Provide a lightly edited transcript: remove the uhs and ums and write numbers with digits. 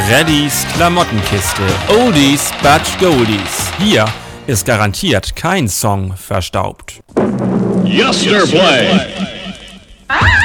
Freddys Klamottenkiste. Oldies but Goldies. Hier ist garantiert kein Song verstaubt. Yesterplay.